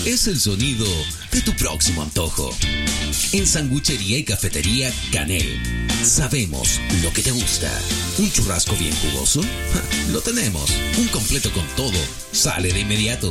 es el sonido de tu próximo antojo. En Sanguchería y Cafetería Canel, sabemos lo que te gusta. ¿Un churrasco bien jugoso? ¡Ja! Lo tenemos. Un completo con todo sale de inmediato.